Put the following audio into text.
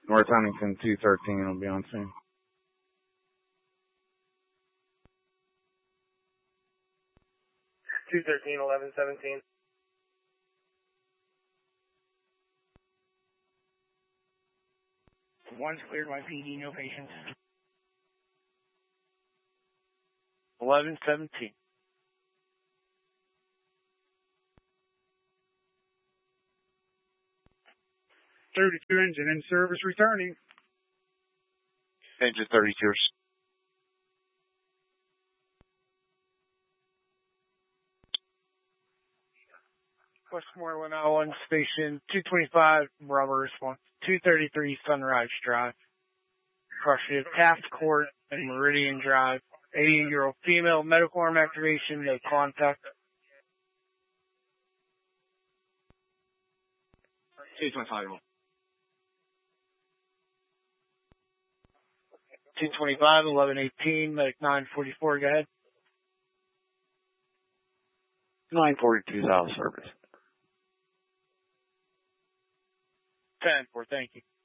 North Huntington 213 will be on soon. Two 1117. One's cleared by PD, no patients. 1117. Engine in service returning. Engine 32. Westmore 101 Station 225, Bravo response. 233 Sunrise Drive. Caution Taft Court and Meridian Drive. 80-year-old female, medical arm activation, no contact. 225. 225, 1118, medic 944, go ahead. 942 is out of service. 10-4, thank you.